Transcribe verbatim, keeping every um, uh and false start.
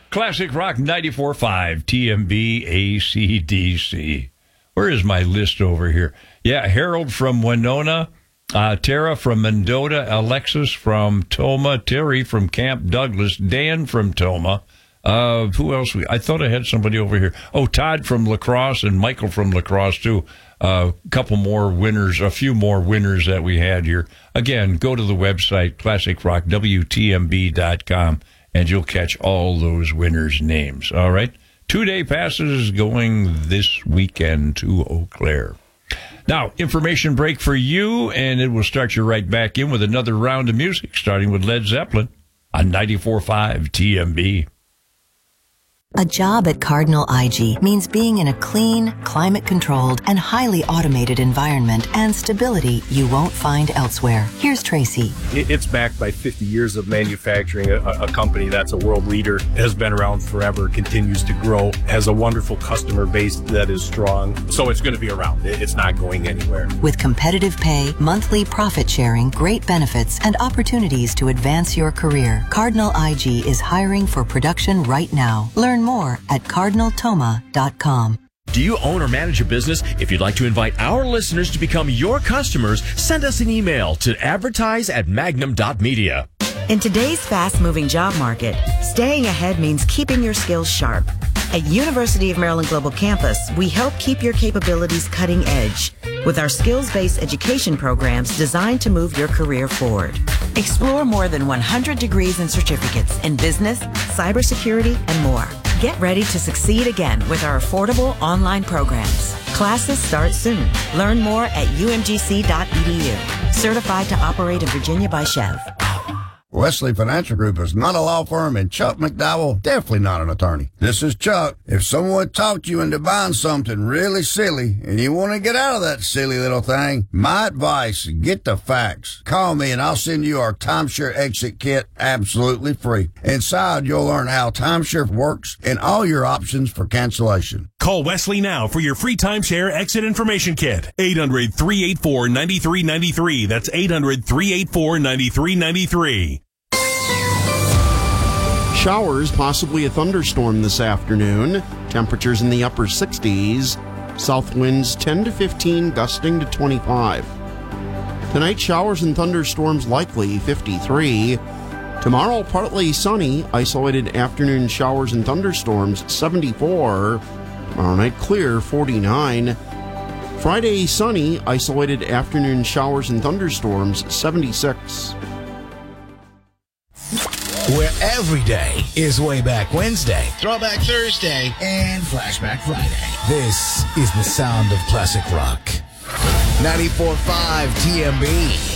Classic Rock ninety-four point five, T M B, A C D C. Where is my list over here? Yeah, Harold from Winona, uh, Tara from Mendota, Alexis from Toma, Terry from Camp Douglas, Dan from Toma. Uh, who else? We, I thought I had somebody over here. Oh, Todd from La Crosse and Michael from La Crosse, too. A uh, couple more winners, a few more winners that we had here. Again, go to the website, classic rock w t m b dot com, and you'll catch all those winners' names. All right? Two-day passes going this weekend to Eau Claire. Now, information break for you, and it will start you right back in with another round of music, starting with Led Zeppelin on ninety-four point five T M B. A job at Cardinal I G means being in a clean, climate-controlled, and highly automated environment and stability you won't find elsewhere. Here's Tracy. It's backed by fifty years of manufacturing, a, a company that's a world leader, has been around forever, continues to grow, has a wonderful customer base that is strong. So it's going to be around. It's not going anywhere. With competitive pay, monthly profit sharing, great benefits, and opportunities to advance your career, Cardinal I G is hiring for production right now. Learn more at cardinal toma dot com. Do you own or manage a business? If you'd like to invite our listeners to become your customers, send us an email to advertise at magnum dot media. In today's fast-moving job market, staying ahead means keeping your skills sharp. At University of Maryland Global Campus, we help keep your capabilities cutting edge with our skills-based education programs designed to move your career forward. Explore more than one hundred degrees and certificates in business, cybersecurity, and more. Get ready to succeed again with our affordable online programs. Classes start soon. Learn more at u m g c dot e d u. Certified to operate in Virginia by Chev. Wesley Financial Group is not a law firm, and Chuck McDowell definitely not an attorney. This is Chuck. If someone talked you into buying something really silly and you want to get out of that silly little thing, my advice, get the facts. Call me and I'll send you our timeshare exit kit absolutely free. Inside, you'll learn how timeshare works and all your options for cancellation. Call Wesley now for your free timeshare exit information kit. eight hundred, three eight four, nine three nine three. That's eight hundred, three eight four, nine three nine three. Showers, possibly a thunderstorm this afternoon. Temperatures in the upper sixties. South winds ten to fifteen, gusting to twenty-five. Tonight, showers and thunderstorms likely, fifty-three. Tomorrow, partly sunny. Isolated afternoon showers and thunderstorms, seventy-four. Tomorrow night, clear, forty-nine. Friday, sunny. Isolated afternoon showers and thunderstorms, seventy-six. Where every day is Way Back Wednesday, Throwback Thursday, and Flashback Friday. This is the sound of classic rock. ninety-four point five T M B.